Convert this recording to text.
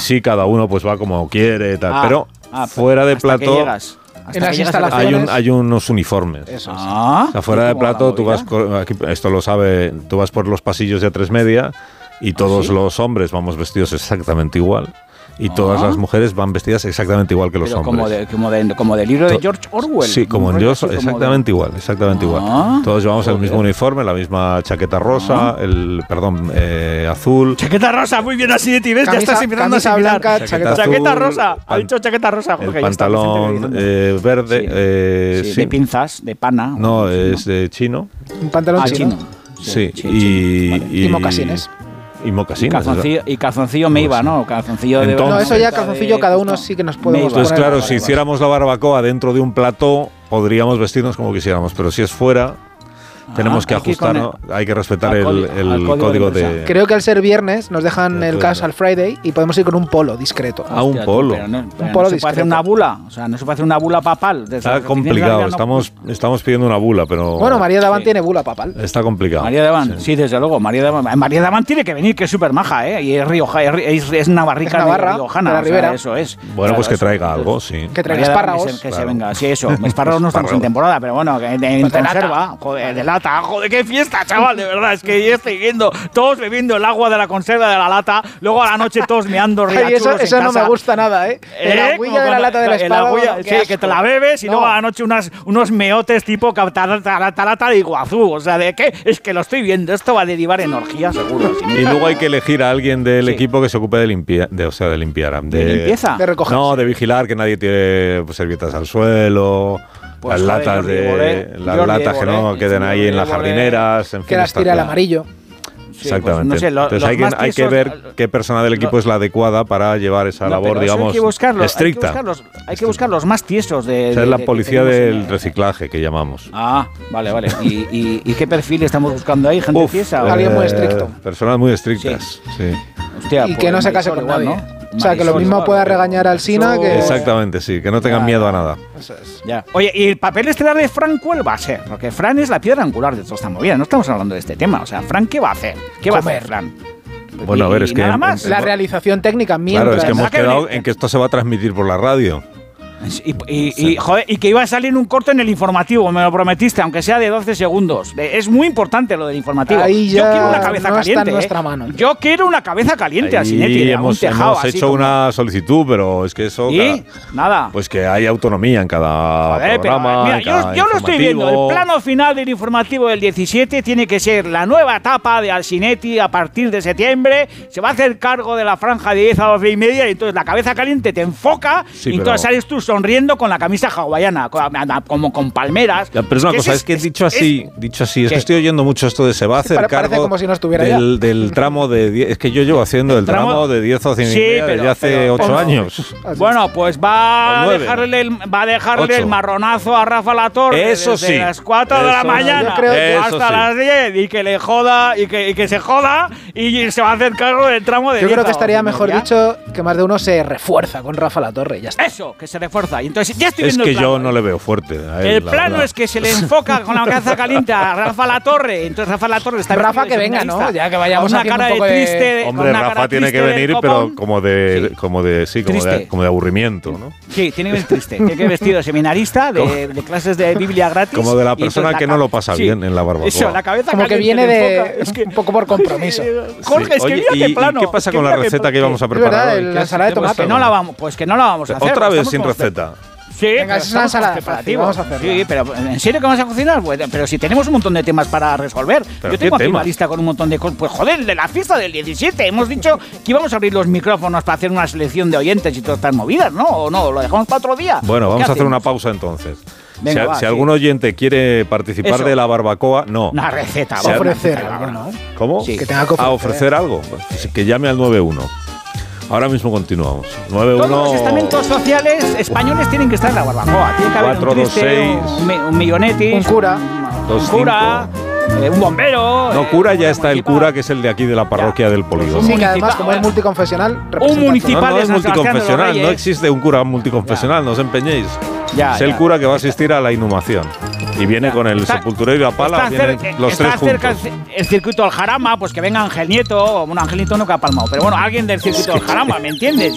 sí, cada uno pues va como quiere, tal, pero fuera de plató en las instalaciones hay unos uniformes. Eso es. O sea, fuera de plató tú vas, esto lo sabe, tú vas por los pasillos de A3 y todos los hombres vamos vestidos exactamente igual. Y todas las mujeres van vestidas exactamente igual que los hombres. Como del libro de George Orwell. Sí, como en George, exactamente igual. Todos llevamos el mismo uniforme, la misma chaqueta rosa, azul. Chaqueta rosa, muy bien así de ti, ¿ves? Ya estás empezando a asimilar. Chaqueta rosa, ha dicho chaqueta rosa. El pantalón verde. Sí, de pinzas, de pana. No, es de chino. Un pantalón chino. Sí, y mocasines. Y mocasines. Y calzoncillo me iba, ¿no? Calzoncillo de... No, eso ya calzoncillo cada uno sí que nos podemos poner. Entonces, claro, si hiciéramos la barbacoa dentro de un plató, podríamos vestirnos como quisiéramos, pero si es fuera... Tenemos que ajustarnos, hay que respetar el código de... Creo que al ser viernes nos dejan el Casual Friday y podemos ir con un polo discreto. Un polo. Un polo discreto. ¿No se puede hacer una bula? O sea, ¿no se puede hacer una bula papal? Está complicado, estamos pidiendo una bula, pero... Bueno, María Davant tiene bula papal. Está complicado. María Davant, sí, desde luego. María Davant tiene que venir, que es súper maja, ¿eh? Y es navarrica, riojana. De la Ribera. Eso es. Bueno, pues que traiga algo, sí. Que traiga espárragos. Que se venga, sí, eso. Espárragos no estamos en temporada, pero bueno, en conserva, joder, de lata. Joder, qué fiesta, chaval, de verdad. Es que yo estoy viendo todos bebiendo el agua de la conserva de la lata, luego a la noche todos meando riachuelos. Eso no me gusta nada, ¿eh? La agüilla de la lata del espárrago. Sí, que te la bebes y luego a la noche unos meotes tipo lata de Iguazú. O sea, ¿de qué? Es que lo estoy viendo. Esto va a derivar en orgía, seguro. Y luego hay que elegir a alguien del equipo que se ocupe de limpiar. ¿De limpieza? De recoger. No, de vigilar que nadie tire servietas al suelo. Pues las latas que no queden ahí en las jardineras, en fin. Que las tire al amarillo. Sí, exactamente. Pues no sé, entonces hay que ver qué persona del equipo es la adecuada para llevar esa labor, digamos, estricta. Hay que buscar los más tiesos de... Esa es la policía del reciclaje, que llamamos. Vale. ¿Y qué perfil estamos buscando ahí? ¿Gente tiesa? Alguien muy estricto. Personas muy estrictas, sí. Hostia, y que no se case con nadie, ¿no? O sea, que lo mismo pueda regañar al Sina que... Exactamente, sí, que no tengan miedo a nada. Eso es. Ya. Oye, ¿y el papel estelar de Fran cuál va a ser? Porque Fran es la piedra angular de toda esta movida, no estamos hablando de este tema. O sea, Fran, ¿qué va a hacer? ¿Qué va a hacer Fran? Bueno, a ver, es que... Nada más. La realización técnica, mientras... Claro, es que hemos quedado en que esto se va a transmitir por la radio. Joder, y que iba a salir un corto en el informativo, me lo prometiste, aunque sea de 12 segundos. Es muy importante lo del informativo. Ahí ya yo quiero una cabeza caliente. Está en nuestra mano. Yo quiero una cabeza caliente, Asinetti. Hemos hecho una solicitud, pero es que eso... nada. Pues que hay autonomía en cada programa. Mira, yo lo estoy viendo. El plano final del informativo del 17 tiene que ser la nueva etapa de Asinetti a partir de septiembre. Se va a hacer cargo de la franja de 10 a 12 y media y entonces la cabeza caliente te enfoca y entonces sales tú sonriendo con la camisa hawaiana, como con palmeras. Pero es una cosa, es que dicho así, es que estoy oyendo mucho esto de se va a hacer cargo como si no del tramo de 10. Es que yo llevo haciendo el tramo de 10 o 100 desde hace 8 años. Bueno, pues va a dejarle el marronazo a Rafa Latorre desde las 4 de la mañana hasta las 10 y que le joda y que se joda y se va a hacer cargo del tramo de 10. Yo creo que estaría mejor dicho que más de uno se refuerza con Rafa Latorre. Ya está. Eso, que se refuerza. Y entonces ya estoy viendo el plano. Yo no le veo fuerte a él, el plano es que se le enfoca con la cabeza caliente a Rafa Latorre. Entonces Rafa Latorre está... Rafa que venga, ¿no? Ya que vayamos a una cara de triste. Hombre, Rafa tiene que venir, pero como de aburrimiento, ¿no? Sí, tiene que venir triste. Tiene que ir vestido de seminarista, de clases de Biblia gratis. Como de la persona que no lo pasa bien en la barbacoa. Eso, la cabeza como que viene de un poco por compromiso. Jorge, es que mira qué plano. ¿Qué pasa con la receta que íbamos a preparar hoy? La ensalada de tomate. Pues que no la vamos a hacer. Otra vez sin receta. Sí, venga, es una ensalada fácil, vamos a hacerla. Sí, pero ¿en serio que vamos a cocinar? Pues, pero si tenemos un montón de temas para resolver. Yo tengo aquí una lista con un montón de cosas. Pues joder, de la fiesta del 17. Hemos dicho que íbamos a abrir los micrófonos para hacer una selección de oyentes y todas estas movidas, ¿no? ¿O no? ¿Lo dejamos para otro día? Bueno, vamos a hacer una pausa entonces. Venga, si algún oyente quiere participar de la barbacoa, no. Una receta. Va a ofrecer algo, ¿no? ¿Cómo? Sí. Que tenga que ofrecer. ¿A ofrecer algo? Pues que llame al 91. Ahora mismo continuamos. 91. Todos los estamentos sociales españoles tienen que estar en la barbacoa. Tiene que haber 4, un triste, 2, 6, un millonetti, un cura, un bombero. No, cura ya está el cura, que es el de aquí de la parroquia del Polígono. Sí, que además, como es multiconfesional, un municipal no es multiconfesional, no existe un cura multiconfesional, no os empeñéis. Es el cura que va a asistir a la inhumación. Y viene con el sepulturero y la pala, vienen los tres juntos. Está cerca el circuito del Jarama, pues que venga Ángel Nieto, bueno, Ángel Nieto no que ha palmado, pero bueno, alguien del circuito del Jarama, ¿me entiendes?